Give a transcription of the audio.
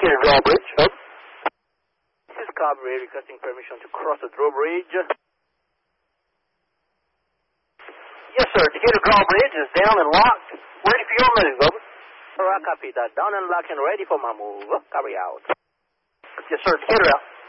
Decatur drawbridge. Over. This is Cavalry requesting permission to cross the drawbridge. Yes, sir. Decatur drawbridge is down and locked. Ready for your move. Over. Copy that. Down and locked and ready for my move. Carry out. Yes, sir. Decatur out.